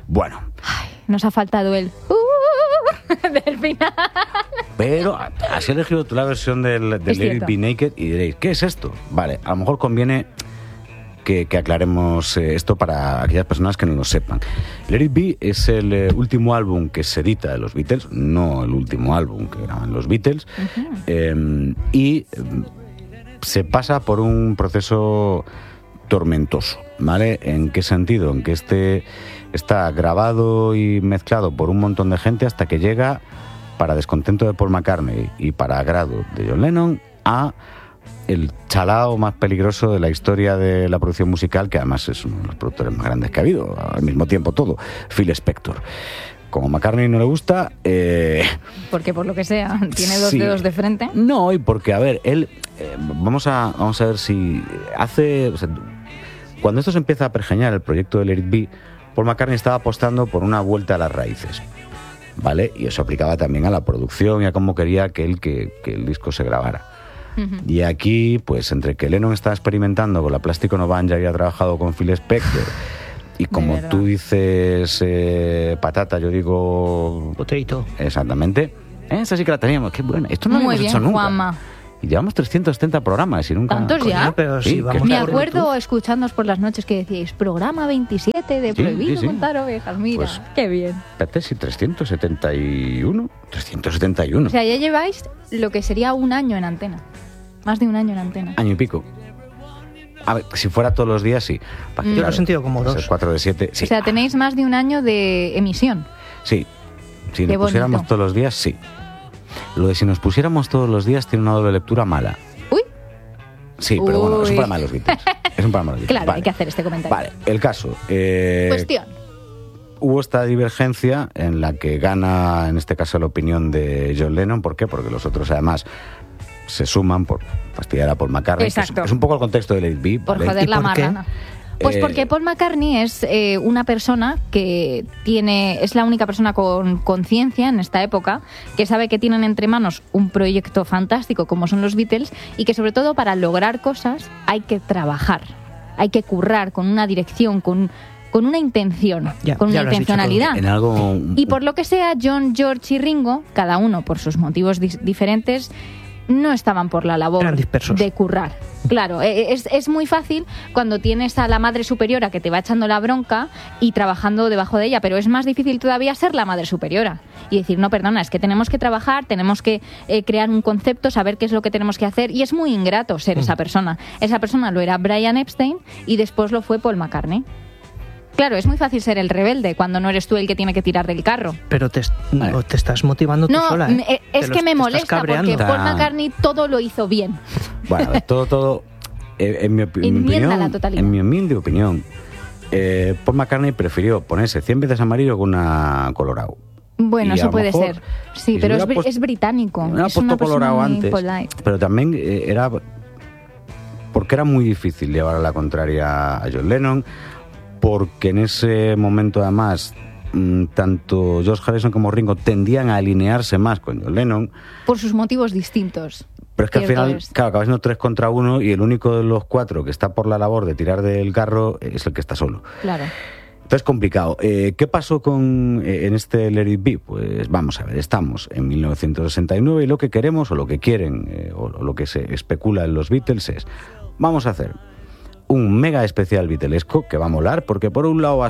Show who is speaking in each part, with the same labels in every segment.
Speaker 1: Bueno.
Speaker 2: Ay, nos ha faltado el del final.
Speaker 1: Pero has elegido tú la versión del Let It Be Naked y diréis, ¿qué es esto? Vale, a lo mejor conviene que aclaremos esto para aquellas personas que no lo sepan. Let It Be es el último álbum que se edita de los Beatles, no el último álbum que graban los Beatles, y se pasa por un proceso tormentoso, ¿vale? ¿En qué sentido? En que está grabado y mezclado por un montón de gente hasta que llega, para descontento de Paul McCartney y para agrado de John Lennon, a el chalao más peligroso de la historia de la producción musical, que además es uno de los productores más grandes que ha habido, al mismo tiempo todo, Phil Spector. Como a McCartney no le gusta...
Speaker 2: porque por lo que sea, tiene dos dedos de frente.
Speaker 1: No, y porque, a ver, él... vamos a ver si hace... O sea, cuando esto se empieza a pergeñar, el proyecto de Let It Be, Paul McCartney estaba apostando por una vuelta a las raíces, ¿vale? Y eso aplicaba también a la producción y a cómo quería que el disco se grabara. Y aquí, pues, entre que Lennon estaba experimentando con la Plastic Ono Band, ya había trabajado con Phil Spector, y como tú dices patata, yo digo...
Speaker 3: potato.
Speaker 1: Exactamente. Esa sí que la teníamos, qué buena. Esto no lo hemos hecho nunca.
Speaker 2: Juanma.
Speaker 1: Y llevamos 370 programas y nunca...
Speaker 2: ¿Tantos ya?
Speaker 3: Pero
Speaker 1: sí,
Speaker 3: si vamos
Speaker 2: me acuerdo escuchándoos por las noches que decíais programa 27 de Prohibido Montar Ovejas. Mira, pues, qué bien.
Speaker 1: Espérate, sí, 371. 371.
Speaker 2: O sea, ya lleváis lo que sería un año en antena. Más de un año en antena.
Speaker 1: Año y pico. A ver, si fuera todos los días, sí.
Speaker 3: Yo lo he sentido como 2.
Speaker 1: 4 de 7, sí.
Speaker 2: O sea, tenéis más de un año de emisión.
Speaker 1: Sí. Si nos pusiéramos todos los días, sí. Lo de si nos pusiéramos todos los días tiene una doble lectura mala.
Speaker 2: Uy.
Speaker 1: Sí, pero bueno, es un programa de los Beatles. Es un programa de los Beatles.
Speaker 2: Claro, vale. Hay que hacer este comentario.
Speaker 1: Vale, el caso.
Speaker 2: Cuestión.
Speaker 1: Hubo esta divergencia en la que gana, en este caso, la opinión de John Lennon. ¿Por qué? Porque los otros, además, se suman por fastidiar a Paul McCartney.
Speaker 2: Exacto.
Speaker 1: Es un poco el contexto de Let It Be,
Speaker 2: por
Speaker 1: ¿vale?
Speaker 2: joder la marrana. Pues porque Paul McCartney es una persona que es la única persona con conciencia en esta época, que sabe que tienen entre manos un proyecto fantástico como son los Beatles, y que sobre todo para lograr cosas hay que trabajar, hay que currar con una dirección, con una intención, con una intencionalidad.
Speaker 1: En algo...
Speaker 2: Y por lo que sea, John, George y Ringo, cada uno por sus motivos diferentes, no estaban por la labor de currar. Claro, es muy fácil cuando tienes a la madre superiora que te va echando la bronca y trabajando debajo de ella, pero es más difícil todavía ser la madre superiora y decir, no, perdona, es que tenemos que trabajar, tenemos que crear un concepto, saber qué es lo que tenemos que hacer, y es muy ingrato ser esa persona. Esa persona lo era Brian Epstein y después lo fue Paul McCartney. Claro, es muy fácil ser el rebelde cuando no eres tú el que tiene que tirar del carro.
Speaker 3: Pero te estás motivando tú sola, ¿eh?
Speaker 2: Es que me molesta porque Paul McCartney todo lo hizo bien.
Speaker 1: Bueno, todo en mi opinión, en mi humilde opinión, Paul McCartney prefirió ponerse 100 veces amarillo que una colorado.
Speaker 2: Bueno, eso puede ser. Sí, pero es británico.
Speaker 1: No ha puesto colorado antes. Polite. Pero también era porque era muy difícil llevar a la contraria a John Lennon, porque en ese momento además tanto George Harrison como Ringo tendían a alinearse más con John Lennon.
Speaker 2: Por sus motivos distintos.
Speaker 1: Pero es que al final, claro, acabas siendo 3 contra 1 y el único de los 4 que está por la labor de tirar del carro es el que está solo.
Speaker 2: Claro.
Speaker 1: Entonces, complicado. ¿Qué pasó en este Let It Be? Pues vamos a ver, estamos en 1969 y lo que queremos o lo que quieren o lo que se especula en los Beatles es, vamos a hacer un mega especial beatlesco que va a molar, porque por un lado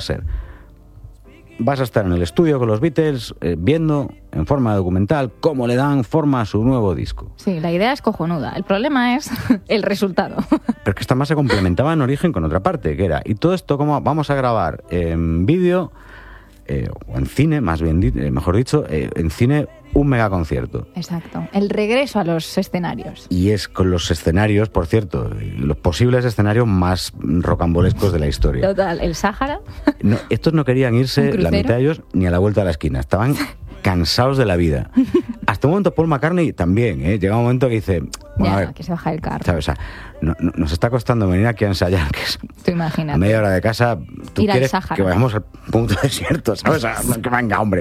Speaker 1: vas a estar en el estudio con los Beatles viendo en forma documental cómo le dan forma a su nuevo disco.
Speaker 2: Sí, la idea es cojonuda. El problema es el resultado.
Speaker 1: Pero es que esta más se complementaba en origen con otra parte, que era, y todo esto como vamos a grabar en vídeo o en cine, más bien mejor dicho, en cine un megaconcierto.
Speaker 2: Exacto, el regreso a los escenarios.
Speaker 1: Y es con los escenarios, por cierto, los posibles escenarios más rocambolescos de la historia.
Speaker 2: Total, el Sáhara.
Speaker 1: No, estos no querían irse, la mitad de ellos, ni a la vuelta de la esquina. Estaban cansados de la vida. Hasta un momento Paul McCartney también, llega un momento que dice... Bueno,
Speaker 2: ya,
Speaker 1: a ver,
Speaker 2: que se baja del carro.
Speaker 1: ¿sabes? O sea, nos está costando venir aquí a ensayar, que es
Speaker 2: tú imagínate.
Speaker 1: a media hora de casa. Tú
Speaker 2: ir
Speaker 1: quieres
Speaker 2: al Sáhara,
Speaker 1: que vayamos al punto desierto, ¿sabes? Que venga, hombre.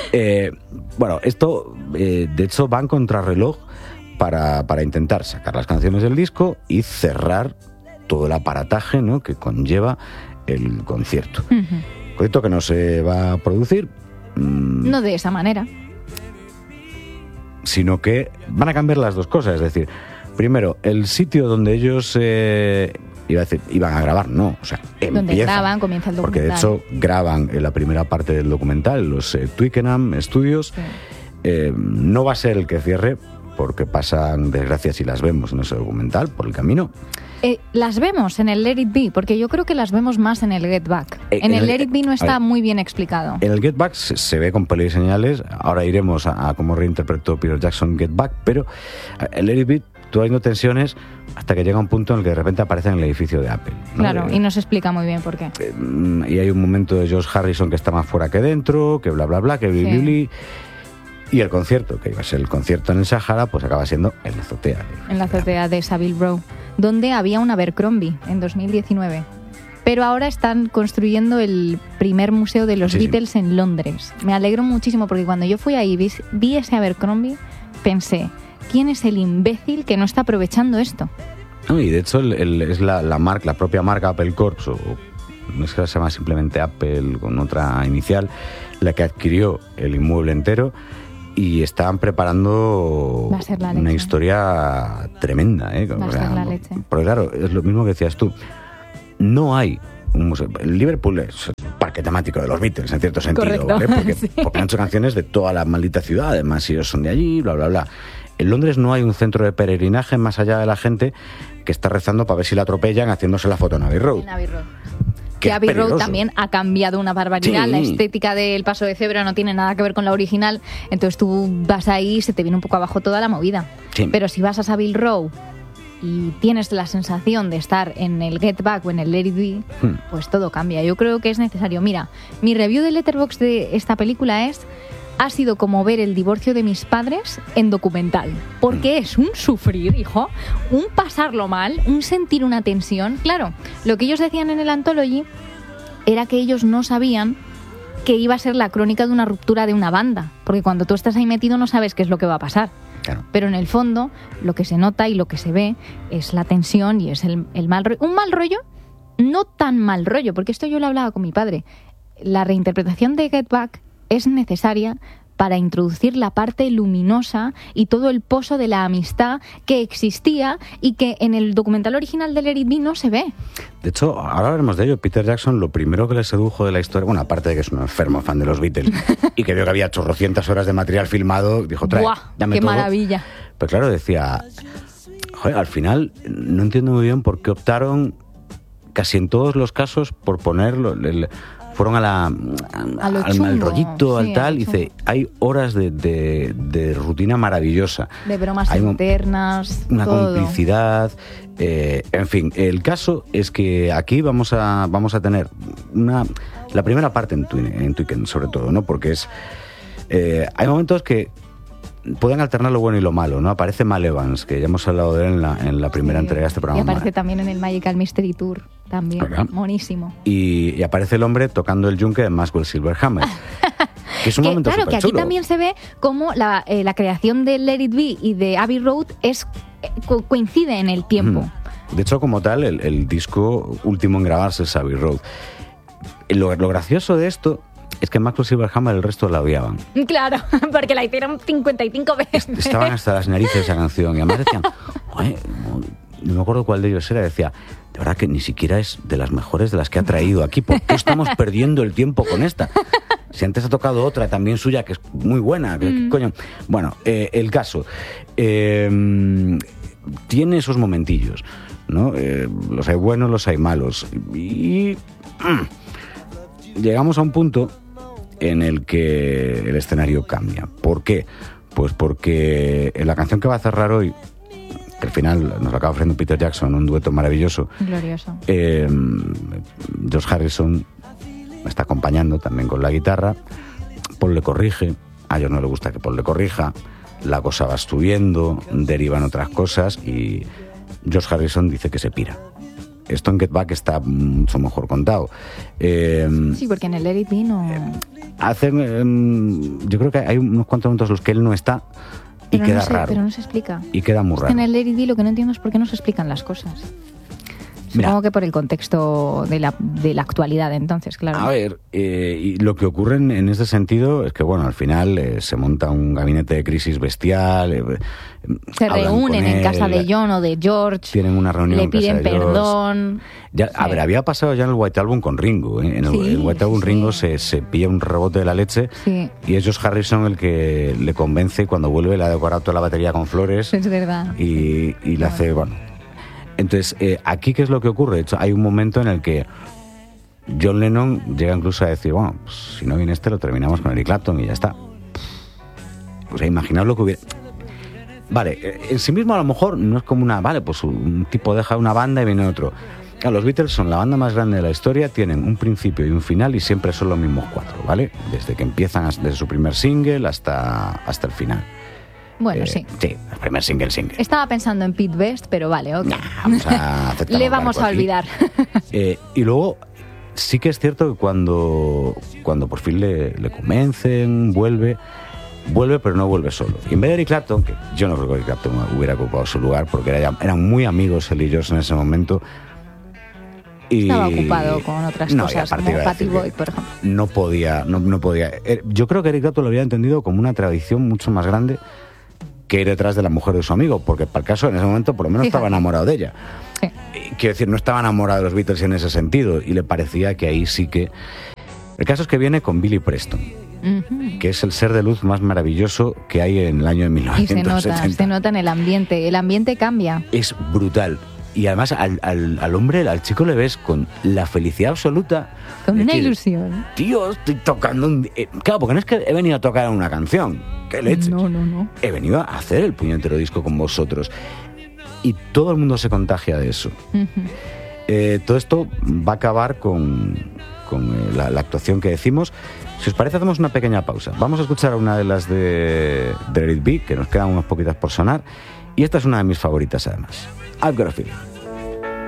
Speaker 1: Bueno, esto, de hecho, va en contrarreloj para intentar sacar las canciones del disco y cerrar todo el aparataje, ¿no?, que conlleva el concierto. proyecto que no se va a producir.
Speaker 2: No de esa manera.
Speaker 1: Sino que van a cambiar las dos cosas. Es decir, primero, el sitio donde ellos iban a grabar, no. O sea,
Speaker 2: donde graban, comienza el documental.
Speaker 1: Porque de hecho graban en la primera parte del documental, los Twickenham Studios. Sí. No va a ser el que cierre, porque pasan desgracias y las vemos en ese documental por el camino.
Speaker 2: Las vemos en el Let It Be, porque yo creo que las vemos más en el Get Back. En el Let It Be no está muy bien explicado.
Speaker 1: En el Get Back se ve con pelos y señales. Ahora iremos a cómo reinterpretó Peter Jackson Get Back, pero en el Let It Be tú hay no tensiones hasta que llega un punto en el que de repente aparece en el edificio de Apple, ¿no?
Speaker 2: Claro, y no se explica muy bien por qué.
Speaker 1: Y hay un momento de Josh Harrison que está más fuera que dentro, que bla bla bla, que bli. Y el concierto, que iba a ser el concierto en el Sahara, pues acaba siendo en la azotea.
Speaker 2: En la azotea de Savile Row, donde había un Abercrombie en 2019. Pero ahora están construyendo el primer museo de los Beatles en Londres. Me alegro muchísimo porque cuando yo fui ahí vi ese Abercrombie, pensé, ¿quién es el imbécil que no está aprovechando esto?
Speaker 1: No, y de hecho es la propia marca Apple Corps, o no es que se llama simplemente Apple con otra inicial, la que adquirió el inmueble entero. Y estaban preparando una historia tremenda, ¿eh?
Speaker 2: Va a ser la leche.
Speaker 1: Porque claro, es lo mismo que decías tú. No hay un museo. Liverpool es el parque temático de los Beatles, en cierto sentido.
Speaker 2: Correcto.
Speaker 1: ¿Vale? Porque,
Speaker 2: sí.
Speaker 1: Porque han hecho canciones de toda la maldita ciudad. Además, ellos son de allí, bla, bla, bla. En Londres no hay un centro de peregrinaje más allá de la gente que está rezando para ver si la atropellan haciéndose la foto en Abbey Road.
Speaker 2: En Abbey Road. Que Abbey Road también ha cambiado una barbaridad. Sí. La estética del Paso de Cebra no tiene nada que ver con la original. Entonces tú vas ahí y se te viene un poco abajo toda la movida. Sí. Pero si vas a Savile Row y tienes la sensación de estar en el Get Back o en el Let It Be, pues todo cambia. Yo creo que es necesario. Mira, mi review de Letterboxd de esta película ha sido como ver el divorcio de mis padres en documental. Porque es un sufrir, hijo, un pasarlo mal, un sentir una tensión. Claro, lo que ellos decían en el Anthology era que ellos no sabían que iba a ser la crónica de una ruptura de una banda. Porque cuando tú estás ahí metido no sabes qué es lo que va a pasar. Claro. Pero en el fondo, lo que se nota y lo que se ve es la tensión y es el mal rollo. Un mal rollo, no tan mal rollo, porque esto yo lo hablaba con mi padre. La reinterpretación de Get Back es necesaria para introducir la parte luminosa y todo el pozo de la amistad que existía y que en el documental original de Let It Be no se ve.
Speaker 1: De hecho, ahora hablaremos de ello. Peter Jackson, lo primero que le sedujo de la historia, bueno, aparte de que es un enfermo fan de los Beatles y que vio que había chorrocientas horas de material filmado, dijo, trae, dame
Speaker 2: ¡qué
Speaker 1: todo.
Speaker 2: Maravilla!
Speaker 1: Pero claro, decía, joder, al final no entiendo muy bien por qué optaron casi en todos los casos por ponerlo... Fueron al mal rollito, al tal, y dice, hay horas de rutina maravillosa.
Speaker 2: De bromas internas,
Speaker 1: una
Speaker 2: todo.
Speaker 1: Complicidad, en fin. El caso es que aquí vamos a tener la primera parte en Twickenham, sobre todo, ¿no? Porque hay momentos que pueden alternar lo bueno y lo malo, ¿no? Aparece Mal Evans, que ya hemos hablado de él en la primera entrega de este programa.
Speaker 2: Y aparece también en el Magical Mystery Tour, también, monísimo.
Speaker 1: Y aparece el hombre tocando el yunque de Maxwell Silverhammer. Que es un momento
Speaker 2: claro, que aquí
Speaker 1: chulo.
Speaker 2: También se ve cómo la creación de Let It Be y de Abbey Road coincide en el tiempo.
Speaker 1: De hecho, como tal, el disco último en grabarse es Abbey Road. Lo gracioso de esto es que Maxwell Silverhammer el resto la odiaban.
Speaker 2: Claro, porque la hicieron 55 veces.
Speaker 1: Estaban hasta las narices esa canción. Y además decían, no me acuerdo cuál de ellos era, decía, de verdad que ni siquiera es de las mejores de las que ha traído aquí. ¿Por qué estamos perdiendo el tiempo con esta? Si antes ha tocado otra también suya, que es muy buena. ¿Qué coño? Bueno, el caso. Tiene esos momentillos, ¿no? Los hay buenos, los hay malos. Y llegamos a un punto en el que el escenario cambia. ¿Por qué? Pues porque en la canción que va a cerrar hoy, que al final nos acaba ofreciendo Peter Jackson, un dueto maravilloso.
Speaker 2: Glorioso.
Speaker 1: Josh Harrison me está acompañando también con la guitarra. Paul le corrige. A ellos no le gusta que Paul le corrija. La cosa va subiendo, derivan otras cosas y Josh Harrison dice que se pira. Esto en Get Back está mucho mejor contado.
Speaker 2: Sí, porque en el Let It Be no...
Speaker 1: yo creo que hay unos cuantos momentos en los que él no está y queda raro.
Speaker 2: Pero no se explica.
Speaker 1: Y queda muy raro.
Speaker 2: En el Let It Be lo que no entiendo es por qué no se explican las cosas. Supongo que por el contexto de la actualidad entonces, claro.
Speaker 1: A ver, y lo que ocurre en este sentido es que, bueno, al final se monta un gabinete de crisis bestial.
Speaker 2: Se reúnen en casa de John o de George.
Speaker 1: Tienen una reunión.
Speaker 2: Le piden perdón.
Speaker 1: Ya, a ver, había pasado ya en el White Album con Ringo. En el White Album Ringo se pilla un rebote de la leche y es George Harrison el que le convence, cuando vuelve le ha decorado toda la batería con flores.
Speaker 2: Es verdad.
Speaker 1: Y le hace, bueno. Entonces, aquí, ¿qué es lo que ocurre? De hecho, hay un momento en el que John Lennon llega incluso a decir, bueno, pues, si no viene lo terminamos con Eric Clapton y ya está. Pues imaginaos lo que hubiera... Vale, en sí mismo a lo mejor no es como vale, pues un tipo deja una banda y viene otro. Claro, los Beatles son la banda más grande de la historia, tienen un principio y un final y siempre son los mismos 4, ¿vale? Desde que empiezan, desde su primer single hasta el final.
Speaker 2: Bueno, sí.
Speaker 1: Sí, el primer single.
Speaker 2: Estaba pensando en Pete Best, pero vale, ok.
Speaker 1: Vamos a aceptar.
Speaker 2: Le vamos a olvidar.
Speaker 1: Y luego, sí que es cierto que cuando por fin le convencen, vuelve, pero no vuelve solo. Y en vez de Eric Clapton, que yo no creo que Eric Clapton hubiera ocupado su lugar, porque eran muy amigos él y George en ese momento.
Speaker 2: Estaba ocupado con otras cosas, como Patty Boyd, por ejemplo.
Speaker 1: No podía. Yo creo que Eric Clapton lo había entendido como una tradición mucho más grande que ir detrás de la mujer de su amigo, porque para el caso en ese momento por lo menos estaba enamorado de ella. Sí. Quiero decir, no estaba enamorado de los Beatles en ese sentido, y le parecía que ahí sí que... El caso es que viene con Billy Preston, que es el ser de luz más maravilloso que hay en el año de 1970.
Speaker 2: Y se nota en el ambiente cambia.
Speaker 1: Es brutal. Y además al hombre, al chico le ves con la felicidad absoluta.
Speaker 2: Con una ilusión.
Speaker 1: Tío, estoy tocando claro, porque no es que he venido a tocar una canción. ¡Qué leche!
Speaker 2: No.
Speaker 1: He venido a hacer el puñetero disco con vosotros. Y todo el mundo se contagia de eso. Todo esto va a acabar con la actuación que decimos. Si os parece, hacemos una pequeña pausa. Vamos a escuchar una de las de Let It Be, que nos quedan unas poquitas por sonar. Y esta es una de mis favoritas, además. I've Got a Feeling.